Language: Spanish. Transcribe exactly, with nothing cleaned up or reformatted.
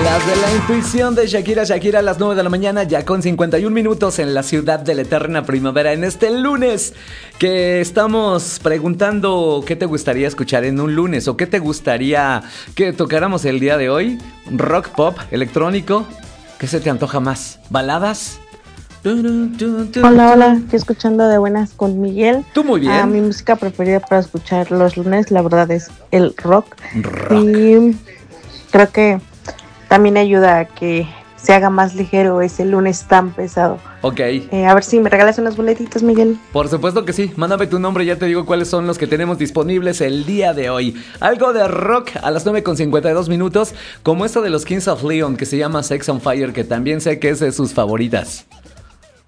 Las de la intuición de Shakira, Shakira a las nueve de la mañana, ya con cincuenta y un minutos en la ciudad de la eterna primavera. En este lunes que estamos preguntando qué te gustaría escuchar en un lunes o qué te gustaría que tocáramos el día de hoy. Rock, pop, electrónico. ¿Qué se te antoja más? ¿Baladas? Hola, hola, estoy escuchando De Buenas con Miguel. Tú muy bien. Ah, mi música preferida para escuchar los lunes, la verdad, es el rock. Rock. Y creo que también ayuda a que se haga más ligero ese lunes tan pesado. Ok. Eh, a ver si me regalas unos boletitos, Miguel. Por supuesto que sí. Mándame tu nombre y ya te digo cuáles son los que tenemos disponibles el día de hoy. Algo de rock a las nueve con cincuenta y dos minutos, como esto de los Kings of Leon que se llama Sex on Fire, que también sé que es de sus favoritas.